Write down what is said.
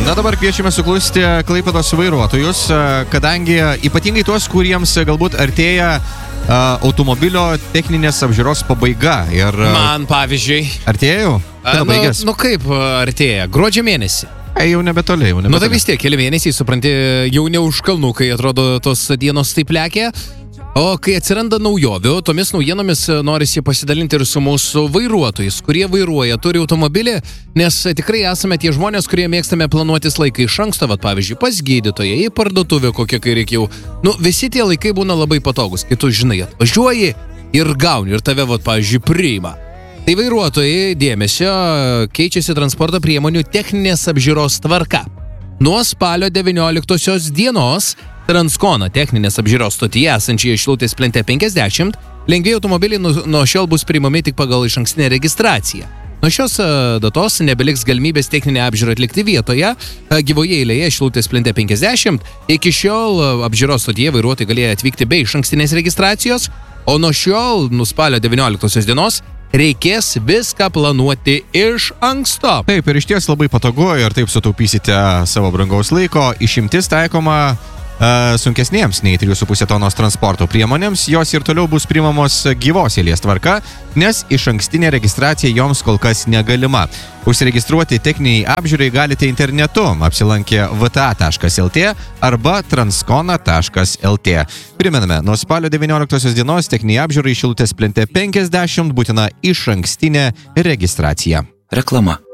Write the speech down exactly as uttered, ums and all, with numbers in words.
Na dabar kviečiame suklusti Klaipėdos vairuotojus, kadangi ypatingai tuos, kuriems galbūt artėja uh, automobilio techninės apžiūros pabaiga. Ir, uh, Man, pavyzdžiui. Artėja jau? Nu, nu kaip artėja? Gruodžio mėnesį. E, jau nebetoli, jau nebetoli. Nu tai vis tiek, keli mėnesiai, supranti, jau ne už kalnų, kai atrodo tos dienos taip lekia. O kai atsiranda naujovių, tomis naujienomis norisi pasidalinti ir su mūsų vairuotojais, kurie vairuoja, turi automobilį, nes tikrai esame tie žmonės, kurie mėgstame planuotis laiką iš anksto, vat, pavyzdžiui, pas gydytoją, į parduotuvę kokią, kai reikėjau. Nu, visi tie laikai būna labai patogus, kai tu žinai, atvažiuoji ir gauni, ir tave, vat, pavyzdžiui, priima. Tai vairuotojai, dėmesio, keičiasi transporto priemonių techninės apžiūros tvarka. Nuo spalio devynioliktosios dienos Transkona techninės apžiūros stotyje esančioje Šilutės plente penkiasdešimt lengvieji automobiliai nuo šiol bus priimami tik pagal išankstinę registraciją. Nuo šios datos nebeliks galimybės techninę apžiūrą atlikti vietoje, gyvoje eilėje Šilutės plente penkiasdešimt. Iki šiol apžiūros stotyje vairuotojai galėjo atvykti be išankstinės registracijos, o nuo šiol, nuo spalio devynioliktosios dienos, reikės viską planuoti iš anksto. Taip, ir iš ties labai patogu ir taip sutaupysite savo brangaus laiko. Išimtis taikoma uh, sunkesnėms nei trys su puse tonos transporto priemonėms. Jos ir toliau bus priimamos gyvos eilės tvarka, nes išankstinė registracija joms kol kas negalima. Užsiregistruoti techniniai apžiūrai galite internetu, apsilankę v t a taškas l t arba transkona taškas l t. Primename, nuo spalio devynioliktosios dienos techniniai apžiūrai Šilutės plente penkiasdešimt būtina išankstinė registracija. Reklama.